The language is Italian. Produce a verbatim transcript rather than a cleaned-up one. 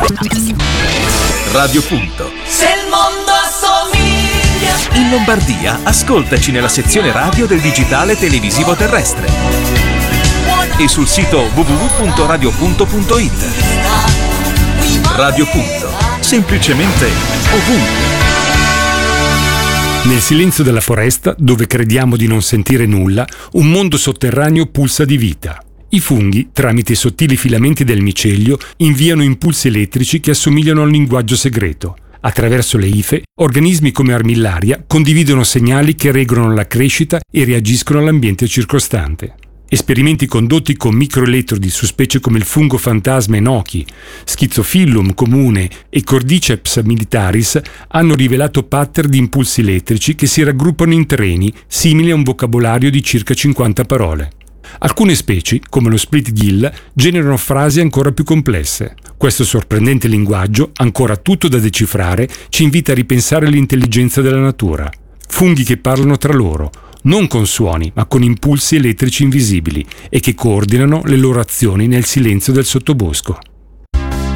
Radio Punto. Se il mondo assomiglia. In Lombardia, ascoltaci nella sezione radio del digitale televisivo terrestre e sul sito w w w punto radio punto punto it. Radio Punto, semplicemente ovunque. Nel silenzio della foresta, dove crediamo di non sentire nulla, un mondo sotterraneo pulsa di vita. I funghi, tramite i sottili filamenti del micelio, inviano impulsi elettrici che assomigliano a un linguaggio segreto. Attraverso le ife, organismi come Armillaria condividono segnali che regolano la crescita e reagiscono all'ambiente circostante. Esperimenti condotti con microelettrodi su specie come il fungo fantasma Enochi, Schizophyllum comune e Cordyceps militaris hanno rivelato pattern di impulsi elettrici che si raggruppano in treni simili a un vocabolario di circa cinquanta parole. Alcune specie, come lo splitgill, generano frasi ancora più complesse. Questo sorprendente linguaggio, ancora tutto da decifrare, ci invita a ripensare l'intelligenza della natura. Funghi che parlano tra loro, non con suoni, ma con impulsi elettrici invisibili e che coordinano le loro azioni nel silenzio del sottobosco.